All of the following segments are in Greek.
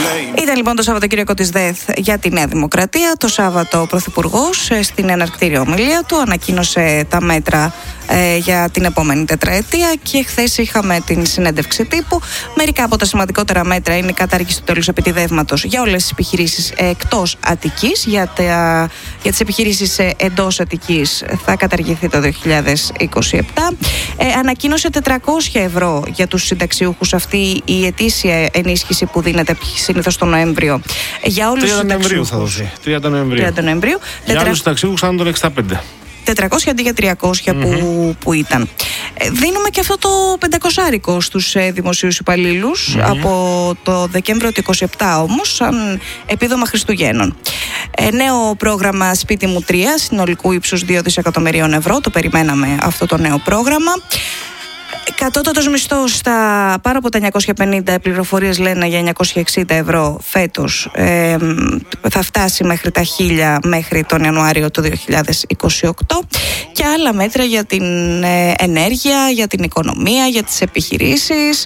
Ήταν λοιπόν το Σαββατοκύριακο της ΔΕΘ για τη Νέα Δημοκρατία. Το Σάββατο ο Πρωθυπουργός στην εναρκτήρια ομιλία του ανακοίνωσε τα μέτρα για την επόμενη τετραετία και χθες είχαμε την συνέντευξη τύπου. Μερικά από τα σημαντικότερα μέτρα είναι η κατάργηση του τέλους επιτιδεύματος για όλες τις επιχειρήσεις εκτός Αττικής. Για τις επιχειρήσεις εντός Αττικής θα καταργηθεί το 2027. Ανακοίνωσε 400 ευρώ για τους συνταξιούχους, αυτή η ετήσια ενίσχυση που δίνεται συνήθως τον Νοέμβριο. Για όλους τους συνταξιούχους. 30 Νοεμβρίου θα δοθεί. 30 Νοεμβρίου. Για άλλους συνταξιούχους άνω των 65. 400 αντί για 300 που ήταν. Δίνουμε και αυτό το 500 στους δημοσίους υπαλλήλους από το Δεκέμβριο του 27 όμως, σαν επίδομα Χριστουγέννων. Νέο πρόγραμμα Σπίτι μου 3, συνολικού ύψους 2 δισεκατομμυρίων ευρώ. Το περιμέναμε αυτό το νέο πρόγραμμα. Κατώτατος μισθός στα πάνω από τα 950, πληροφορίες λένε για 960 ευρώ φέτος, θα φτάσει μέχρι τα 1000 μέχρι τον Ιανουάριο του 2028, και άλλα μέτρα για την ενέργεια, για την οικονομία, για τις επιχειρήσεις,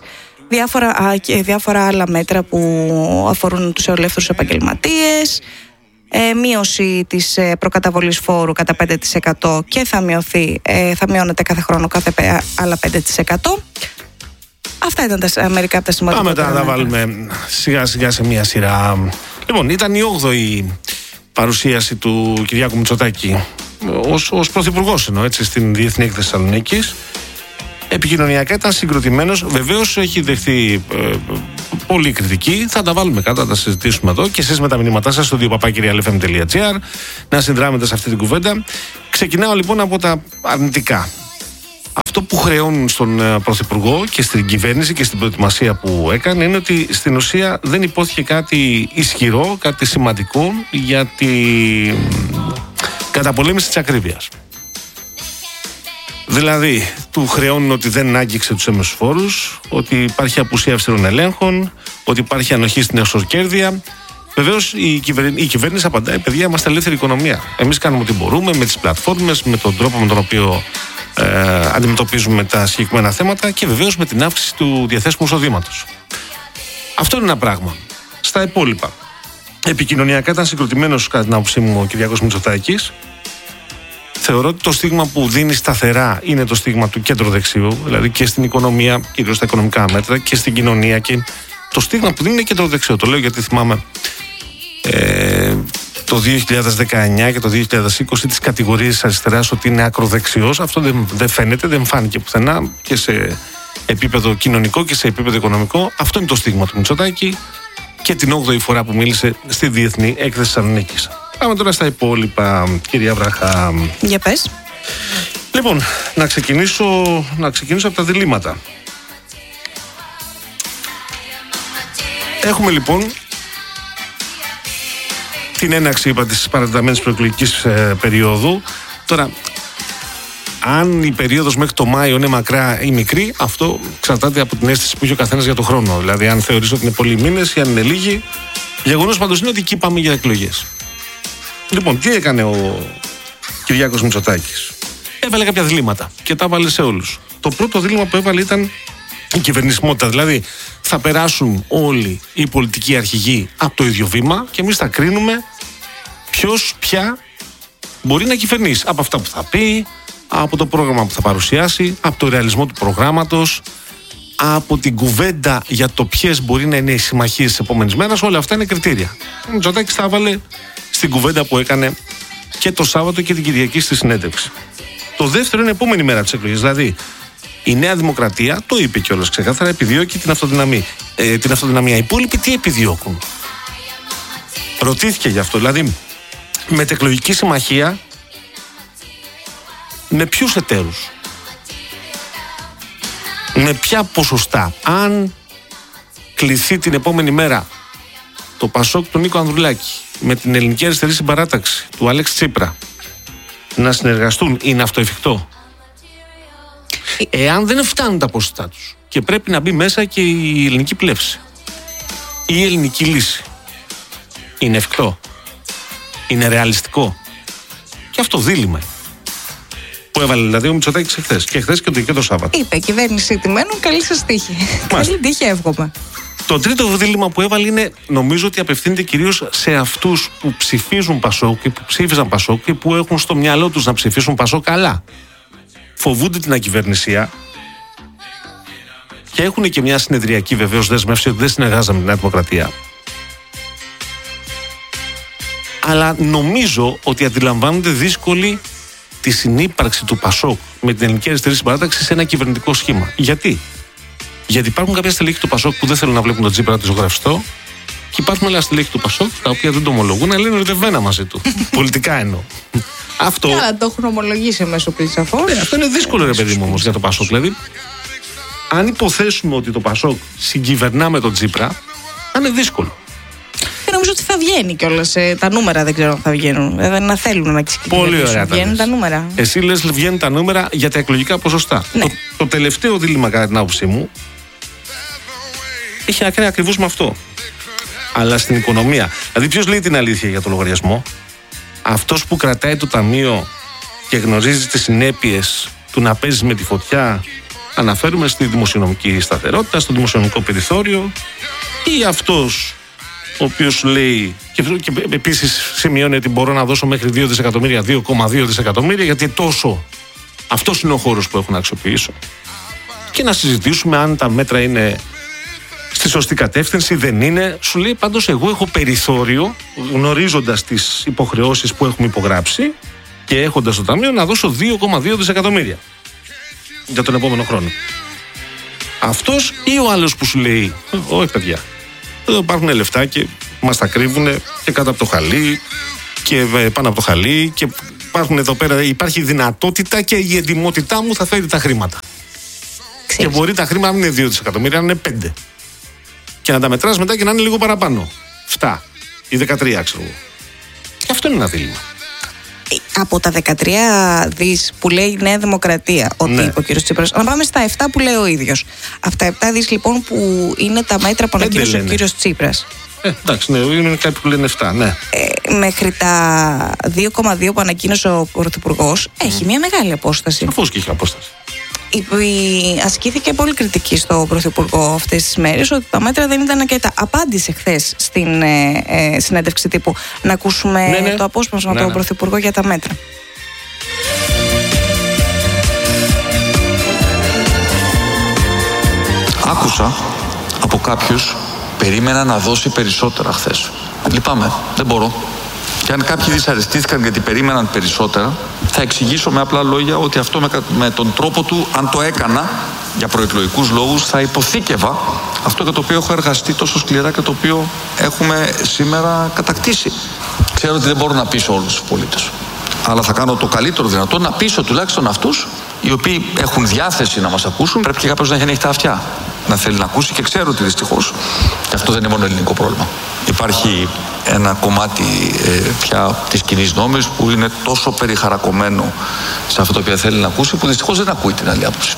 διάφορα άλλα μέτρα που αφορούν τους ελεύθερους επαγγελματίες. Μείωση της προκαταβολής φόρου κατά 5% και θα μειώνεται κάθε χρόνο κάθε άλλα 5%. Αυτά ήταν μερικά από τα σημαντικά. Πάμε τώρα να τα βάλουμε σιγά σιγά σε μια σειρά. Λοιπόν, ήταν η 8η παρουσίαση του Κυριάκου Μητσοτάκη ως πρωθυπουργός, έτσι, στην Διεθνή Έκθεση Θεσσαλονίκης. Επικοινωνιακά ήταν συγκροτημένος. Βεβαίως έχει δεχθεί πολύ κριτική. Θα τα βάλουμε κάτω, θα τα συζητήσουμε εδώ. Και εσείς με τα μηνύματά σας στο @papakirialfm.gr να συνδράμετε σε αυτή την κουβέντα. Ξεκινάω λοιπόν από τα αρνητικά. Αυτό που χρεώνουν στον Πρωθυπουργό και στην κυβέρνηση και στην προετοιμασία που έκανε είναι ότι στην ουσία δεν υπόθηκε κάτι ισχυρό, κάτι σημαντικό για την καταπολέμηση της ακρίβειας. Δηλαδή, του χρεώνουν ότι δεν άγγιξε τους έμεσους φόρους, ότι υπάρχει απουσία αυστηρών ελέγχων, ότι υπάρχει ανοχή στην εξορκέρδεια. Βεβαίως η κυβέρνηση απαντάει: παιδιά, είμαστε ελεύθερη οικονομία. Εμείς κάνουμε ό,τι μπορούμε με τις πλατφόρμες, με τον τρόπο με τον οποίο αντιμετωπίζουμε τα συγκεκριμένα θέματα και βεβαίως με την αύξηση του διαθέσιμου εισοδήματος. Αυτό είναι ένα πράγμα. Στα υπόλοιπα, επικοινωνιακά ήταν συγκροτημένος, κατά την άποψή μου, ο Κυριάκος Μητσοτάκης. Θεωρώ ότι το στίγμα που δίνει σταθερά είναι το στίγμα του κέντρο-δεξιού, δηλαδή και στην οικονομία, κυρίως στα οικονομικά μέτρα, και στην κοινωνία. Και το στίγμα που δίνει είναι κέντρο-δεξιό. Το λέω γιατί θυμάμαι το 2019 και το 2020 τις κατηγορίες αριστεράς ότι είναι ακροδεξιός. Αυτό δεν φαίνεται, δεν φάνηκε πουθενά και σε επίπεδο κοινωνικό και σε επίπεδο οικονομικό. Αυτό είναι το στίγμα του Μητσοτάκη και την 8η φορά που μίλησε στη Διεθνή Έκθεση Θεσσαλονίκης. Πάμε τώρα στα υπόλοιπα, κυρία Βράχα. Για πες. Λοιπόν, να ξεκινήσω από τα διλήμματα. Έχουμε λοιπόν την έναρξη, είπα, της παρατεταμένης προεκλογικής περίοδου. Τώρα, αν η περίοδος μέχρι το Μάιο είναι μακρά ή μικρή, αυτό εξαρτάται από την αίσθηση που έχει ο καθένας για το χρόνο. Δηλαδή, αν θεωρείς ότι είναι πολλοί μήνες ή αν είναι λίγοι. Γεγονός πάντως είναι ότι εκεί πάμε για εκλογές. Λοιπόν, τι έκανε ο Κυριάκος Μητσοτάκης? Έβαλε κάποια διλήμματα και τα έβαλε σε όλους. Το πρώτο δίλημμα που έβαλε ήταν η κυβερνησιμότητα. Δηλαδή, θα περάσουν όλοι οι πολιτικοί αρχηγοί από το ίδιο βήμα και εμείς θα κρίνουμε ποιος, ποια μπορεί να κυβερνήσει. Από αυτά που θα πει, από το πρόγραμμα που θα παρουσιάσει, από το ρεαλισμό του προγράμματος, από την κουβέντα για το ποιες μπορεί να είναι οι συμμαχίες της επόμενης μέρας. Όλα αυτά είναι κριτήρια. Ο Μητσοτάκης τα έβαλε στην κουβέντα που έκανε και το Σάββατο και την Κυριακή στη συνέντευξη. Το δεύτερο είναι η επόμενη μέρα της εκλογής. Δηλαδή, η Νέα Δημοκρατία, το είπε κιόλας ξεκάθαρα, επιδιώκει την αυτοδυναμία. Οι υπόλοιποι τι επιδιώκουν? Ρωτήθηκε γι' αυτό. Δηλαδή, μετεκλογική συμμαχία με ποιους εταίρους? Με ποια ποσοστά? Αν κληθεί την επόμενη μέρα το Πασόκ του Νίκο Ανδρουλάκη με την Ελληνική Αριστερή Συμπαράταξη του Αλέξη Τσίπρα να συνεργαστούν, είναι αυτό εφικτό? Εάν δεν φτάνουν τα ποσοστά τους και πρέπει να μπει μέσα και η ελληνική πλεύση, η ελληνική λύση, είναι εφικτό? Είναι ρεαλιστικό? Και αυτό δίλημμα που έβαλε δηλαδή ο Μητσοτάκης εχθές και το Σάββατο. Είπε: κυβέρνηση τιμένων, καλή σας τύχη. Καλή τύχη, εύχομαι. Το τρίτο δίλημμα που έβαλε είναι, νομίζω ότι απευθύνεται κυρίως σε αυτούς που ψηφίζουν Πασόκ και που ψήφισαν Πασόκ και που έχουν στο μυαλό τους να ψηφίσουν Πασόκ καλά. Φοβούνται την ακυβερνησία και έχουν και μια συνεδριακή βεβαίως δέσμευση ότι δεν συνεργάζαμε με τη Νέα Δημοκρατία. Αλλά νομίζω ότι αντιλαμβάνονται δύσκολη τη συνύπαρξη του Πασόκ με την Ελληνική Αριστερή Συμπαράταξη σε ένα κυβερνητικό σχήμα. Γιατί? Γιατί υπάρχουν κάποια στελέχη του Πασόκ που δεν θέλουν να βλέπουν τον Τσίπρα το ζωγραφιστό και υπάρχουν άλλα στελέχη του Πασόκ τα οποία δεν το ομολογούν, αλλά είναι ερωτευμένα μαζί του. Πολιτικά εννοώ. Αυτό. Καλά, το έχουν ομολογήσει μέσω πλησαφών. Αυτό είναι δύσκολο, ρε παιδί μου, όμως για το Πασόκ. Δηλαδή, αν υποθέσουμε ότι το Πασόκ συγκυβερνά με τον Τσίπρα, θα είναι δύσκολο. Και νομίζω ότι θα βγαίνει κιόλας. Τα νούμερα δεν ξέρω αν θα βγαίνουν. Να θέλουν να ξεκινήσουν. Πολύ ωραία. Βγαίνουν τα νούμερα. Εσύ λες βγαίνουν τα νούμερα για τα εκλογικά ποσοστά. Ναι. Το τελευταίο δίλημμα, κατά την άποψή μου, έχει να κάνει ακριβώς με αυτό. Αλλά στην οικονομία. Δηλαδή, ποιος λέει την αλήθεια για το λογαριασμό? Αυτός που κρατάει το ταμείο και γνωρίζει τις συνέπειες του να παίζει με τη φωτιά, αναφέρουμε στη δημοσιονομική σταθερότητα, στο δημοσιονομικό περιθώριο, ή αυτός ο οποίος λέει και επίσης σημειώνει ότι μπορώ να δώσω μέχρι 2 δισεκατομμύρια, 2,2 δισεκατομμύρια, γιατί τόσο αυτός είναι ο χώρος που έχω να αξιοποιήσω, και να συζητήσουμε αν τα μέτρα είναι στη σωστή κατεύθυνση, δεν είναι. Σου λέει πάντως εγώ έχω περιθώριο, γνωρίζοντας τις υποχρεώσεις που έχουμε υπογράψει και έχοντας το ταμείο, να δώσω 2,2 δισεκατομμύρια για τον επόμενο χρόνο. Αυτός ή ο άλλος που σου λέει όχι παιδιά, εδώ υπάρχουν λεφτά και μας τα κρύβουν και κάτω από το χαλί και πάνω από το χαλί και υπάρχουν εδώ πέρα, υπάρχει δυνατότητα και η εντιμότητά μου θα φέρει τα χρήματα. Και μπορεί τα χρήματα να μην είναι 2 δισεκατομμύρια, να είναι 5. Και να τα μετράς μετά και να είναι λίγο παραπάνω. 7 ή 13, ξέρω εγώ. Και αυτό είναι ένα δίλημμα. Από τα 13 δις που λέει η Νέα Δημοκρατία, ότι είπε ο κ. Τσίπρας, να πάμε στα 7 που λέει ο ίδιος. Αυτά τα 7 δις λοιπόν που είναι τα μέτρα που ανακοίνωσε ο κ. Τσίπρας. Εντάξει, ναι, είναι κάποιοι που λένε 7, ναι. Μέχρι τα 2,2 που ανακοίνωσε ο Πρωθυπουργός, έχει μια μεγάλη απόσταση. Αφού και έχει απόσταση. Ασκήθηκε πολύ κριτική στο Πρωθυπουργό αυτές τις μέρες ότι τα μέτρα δεν ήταν αρκετά. Απάντησε χθες στην συνέντευξη τύπου. Να ακούσουμε το απόσπασμα από τον Πρωθυπουργό για τα μέτρα. Άκουσα από κάποιους περίμενα να δώσει περισσότερα χθες. Λυπάμαι, δεν μπορώ. Και αν κάποιοι δυσαρεστήθηκαν γιατί περίμεναν περισσότερα, θα εξηγήσω με απλά λόγια ότι αυτό με τον τρόπο του, αν το έκανα για προεκλογικούς λόγους, θα υποθήκευα αυτό για το οποίο έχω εργαστεί τόσο σκληρά και το οποίο έχουμε σήμερα κατακτήσει. Ξέρω ότι δεν μπορώ να πείσω όλους τους πολίτες, αλλά θα κάνω το καλύτερο δυνατό να πείσω τουλάχιστον αυτούς οι οποίοι έχουν διάθεση να μας ακούσουν. Πρέπει και κάποιος να έχει ανοιχτά αυτιά, να θέλει να ακούσει, και ξέρω ότι δυστυχώς και αυτό δεν είναι μόνο ελληνικό πρόβλημα. Υπάρχει ένα κομμάτι πια της κοινής νόμης που είναι τόσο περιχαρακωμένο σε αυτό το οποίο θέλει να ακούσει, που δυστυχώς δεν ακούει την άλλη άποψη.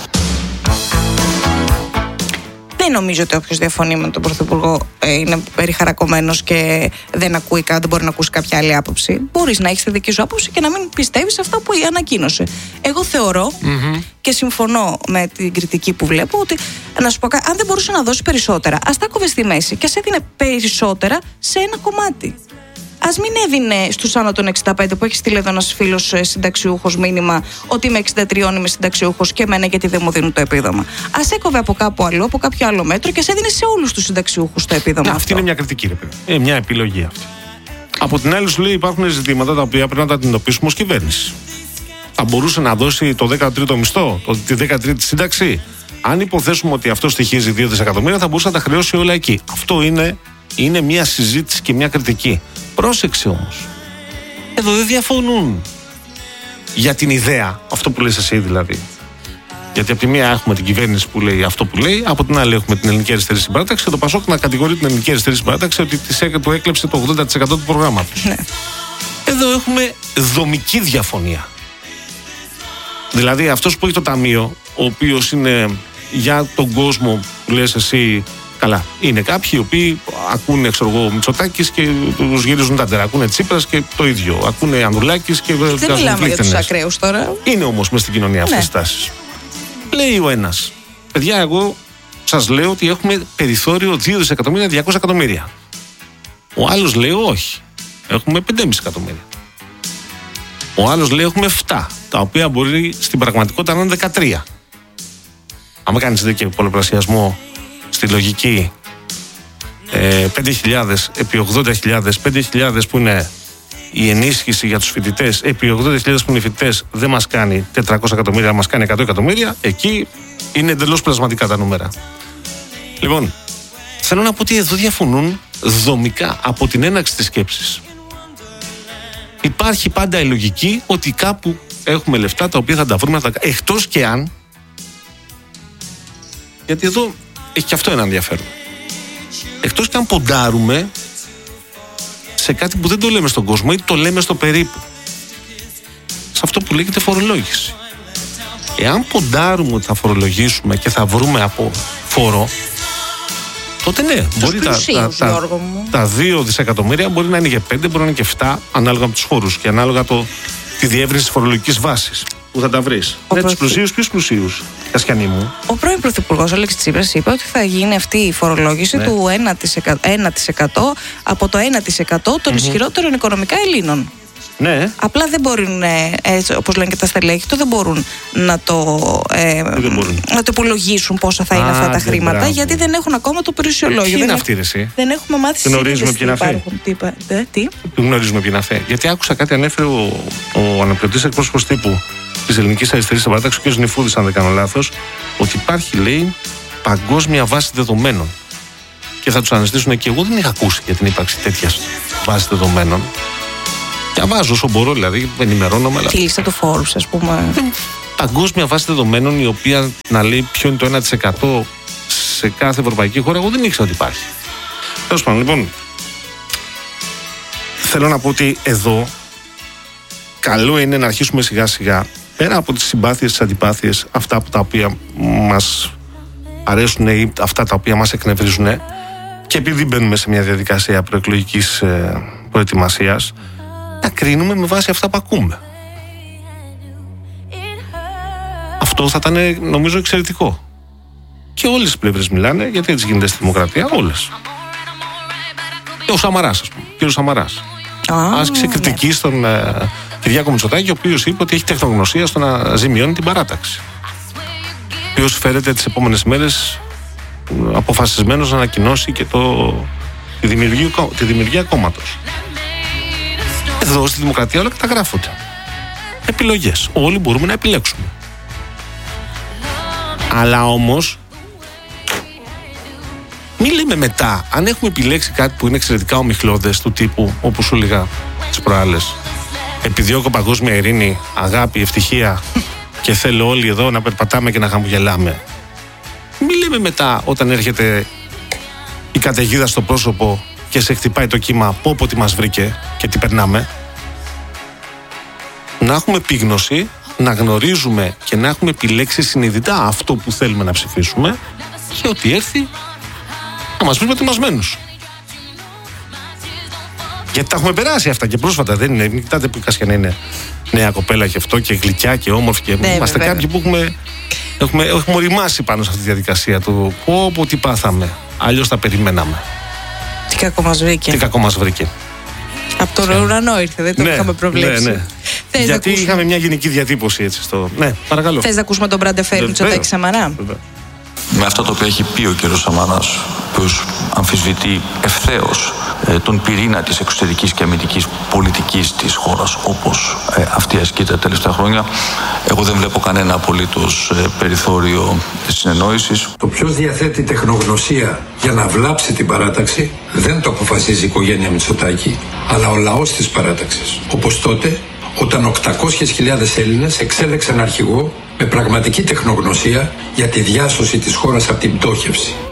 Δεν νομίζω ότι όποιος διαφωνεί με τον Πρωθυπουργό είναι περιχαρακωμένος και δεν ακούει κάτι, δεν μπορεί να ακούσει κάποια άλλη άποψη. Μπορείς να έχεις τη δική σου άποψη και να μην πιστεύεις αυτό που ανακοίνωσε. Εγώ θεωρώ και συμφωνώ με την κριτική που βλέπω ότι, να σου πω, αν δεν μπορούσε να δώσει περισσότερα, ας τα κόβε στη μέση και ας έδινε περισσότερα σε ένα κομμάτι. Ας μην έδινε στους άνω των 65 που έχει στείλει εδώ ένας φίλος συνταξιούχος μήνυμα ότι είμαι 63, είμαι συνταξιούχος και εμένα γιατί δεν μου δίνουν το επίδομα. Ας έκοβε από κάπου αλλού, από κάποιο άλλο μέτρο και ας έδινε σε όλους τους συνταξιούχους το επίδομα. Αυτή είναι μια κριτική, ρε παιδί. Μια επιλογή αυτή. Από την άλλη, σου λέει υπάρχουν ζητήματα τα οποία πρέπει να τα αντιμετωπίσουμε ως κυβέρνηση. Θα μπορούσε να δώσει το 13ο μισθό, τη 13η σύνταξη. Αν υποθέσουμε ότι αυτό στοιχίζει 2 δισεκατομμύρια, θα μπορούσε να τα χρεώσει όλα εκεί. Αυτό είναι μια συζήτηση και μια κριτική. Πρόσεξε όμως. Εδώ δεν διαφωνούν για την ιδέα, αυτό που λες εσύ δηλαδή. Γιατί από τη μία έχουμε την κυβέρνηση που λέει αυτό που λέει, από την άλλη έχουμε την Ελληνική Αριστερή Συμπαράταξη και το Πασόκ να κατηγορεί την Ελληνική Αριστερή Συμπαράταξη ότι του έκλεψε το 80% του προγράμματος. Ναι. Εδώ έχουμε δομική διαφωνία. Δηλαδή αυτός που έχει το ταμείο, ο οποίος είναι για τον κόσμο που λες εσύ. Καλά, είναι κάποιοι οι οποίοι ακούνε, ξέρω εγώ, Μητσοτάκης και τους γυρίζουν τα τέρα. Ακούνε Τσίπρας και το ίδιο. Ακούνε Ανδρουλάκης και βγάζουν κλίθενες. Δεν μιλάμε για τους ακραίους τώρα. Είναι όμως μες στην κοινωνία αυτές τις τάσεις. Λέει ο ένας, παιδιά, εγώ σας λέω ότι έχουμε περιθώριο 2 δισεκατομμύρια, 200 εκατομμύρια. Ο άλλος λέει όχι, έχουμε 5,5 εκατομμύρια. Ο άλλος λέει έχουμε 7, τα οποία μπορεί στην πραγματικότητα να είναι 13. Αν κάνεις και πολλαπλασιασμό στη λογική 5.000 επί 80.000, 5.000 που είναι η ενίσχυση για τους φοιτητές, επί 80.000 που είναι οι φοιτητές, δεν μας κάνει 400 εκατομμύρια, μας κάνει 100 εκατομμύρια. Εκεί είναι εντελώς πλασματικά τα νούμερα. Λοιπόν, θέλω να πω ότι εδώ διαφωνούν δομικά από την έναρξη της σκέψης. Υπάρχει πάντα η λογική ότι κάπου έχουμε λεφτά τα οποία θα τα βρούμε, εκτός και αν, γιατί εδώ έχει και αυτό ένα ενδιαφέρον, εκτός και αν ποντάρουμε σε κάτι που δεν το λέμε στον κόσμο ή το λέμε στο περίπου, σε αυτό που λέγεται φορολόγηση. Εάν ποντάρουμε ότι θα φορολογήσουμε και θα βρούμε από φόρο, τότε ναι, μπορεί τα 2 δισεκατομμύρια μπορεί να είναι και 5, μπορεί να είναι και 7, ανάλογα με τους φόρους και ανάλογα τη διεύρυνση της φορολογικής βάσης που θα τα βρεις. Ναι, τους πλουσίους, ποιους πλουσίους, Κασιανή μου? Ο πρώην Πρωθυπουργός Αλέξης Τσίπρας είπε ότι θα γίνει αυτή η φορολόγηση του 1% από το 1% των ισχυρότερων οικονομικά Ελλήνων. Ναι. Απλά δεν μπορούν, όπως λένε και τα στελέχη του, δεν μπορούν να το υπολογίσουν πόσα θα είναι αυτά τα χρήματα, μπράβο. Γιατί δεν έχουν ακόμα το περιουσιολόγιο. Τι είναι αυτή, εσύ? Δεν έχουμε μάθει γνωρίζουμε ποιοι είναι αυτοί. Τι? Γνωρίζουμε ποιοι είναι αυτοί. Γιατί άκουσα κάτι, ανέφερε ο αναπληρωτής εκπρόσωπος τύπου της Ελληνικής Αριστερής στην παράταξη, ο κ. Νιφούδης, αν δεν κάνω λάθος, ότι υπάρχει, λέει, παγκόσμια βάση δεδομένων. Και θα τους αναζητήσουν, και εγώ δεν είχα ακούσει για την ύπαρξη τέτοιας βάσης δεδομένων. Διαβάζω όσο μπορώ, δηλαδή, ενημερώνομαι. Τη λίστα του φόρου, ας πούμε. Παγκόσμια βάση δεδομένων, η οποία να λέει ποιο είναι το 1% σε κάθε ευρωπαϊκή χώρα, εγώ δεν ήξερα ότι υπάρχει. Τέλος πάντων, λοιπόν, θέλω να πω ότι εδώ καλό είναι να αρχίσουμε σιγά σιγά, πέρα από τις συμπάθειες, τις αντιπάθειες, αυτά από τα οποία μας αρέσουν ή αυτά τα οποία μας εκνευρίζουν, και επειδή μπαίνουμε σε μια διαδικασία προεκλογικής προετοιμασίας, να κρίνουμε με βάση αυτά που ακούμε. Αυτό θα ήταν, νομίζω, εξαιρετικό. Και όλες οι πλευρές μιλάνε, γιατί έτσι γίνεται στη δημοκρατία, όλες. Και ο Σαμαράς, ας πούμε, κύριος Σαμαράς. Άσκησε κριτική στον Κυριάκο Μητσοτάκη, ο οποίος είπε ότι έχει τεχνογνωσία στο να ζημιώνει την παράταξη. Ο οποίος φέρεται τις επόμενες μέρες αποφασισμένος να ανακοινώσει και τη δημιουργία κόμματος. Εδώ στη δημοκρατία όλα καταγράφονται. Επιλογές. Όλοι μπορούμε να επιλέξουμε. Αλλά όμως, μη λέμε μετά, αν έχουμε επιλέξει κάτι που είναι εξαιρετικά ομιχλώδες, του τύπου, όπως σου έλεγα τις προάλλες, επιδιώκω παγκόσμια ειρήνη, αγάπη, ευτυχία και θέλω όλοι εδώ να περπατάμε και να χαμογελάμε. Μη λέμε μετά, όταν έρχεται η καταιγίδα στο πρόσωπο και σε χτυπάει το κύμα, πω τι μας βρήκε και τι περνάμε. Να έχουμε επίγνωση, να γνωρίζουμε και να έχουμε επιλέξει συνειδητά αυτό που θέλουμε να ψηφίσουμε, και ότι έρθει να μας βρει προετοιμασμένους. Γιατί τα έχουμε περάσει αυτά και πρόσφατα, δεν είναι? Κοιτάτε που η Κασιανή είναι νέα κοπέλα και αυτό, και γλυκιά και όμορφη, και είμαστε κάποιοι που έχουμε οριμάσει πάνω σε αυτή τη διαδικασία του πω τι πάθαμε, αλλιώς τα περιμέναμε. Τι κακό μας βρήκε. Από τον ουρανό ήρθε, δεν το είχαμε προβλέψει. Ναι. Γιατί είχαμε μια γενική διατύπωση έτσι στο. Ναι, παρακαλώ. Θες να ακούσουμε τον Μπραντεφέρη Μητσοτάκη Σαμαρά? Με αυτό το οποίο έχει πει ο κ. Σαμαράς, ο οποίος αμφισβητεί ευθέως τον πυρήνα της εξωτερικής και αμυντικής πολιτικής της χώρας, όπως αυτή ασκείται τα τελευταία χρόνια, εγώ δεν βλέπω κανένα απολύτως περιθώριο συνεννόησης. Το ποιος διαθέτει τεχνογνωσία για να βλάψει την παράταξη δεν το αποφασίζει η οικογένεια Μητσοτάκη, αλλά ο λαός της παράταξης. Όπως τότε, όταν 800.000 Έλληνες εξέλεξαν αρχηγό με πραγματική τεχνογνωσία για τη διάσωση της χώρας από την πτώχευση.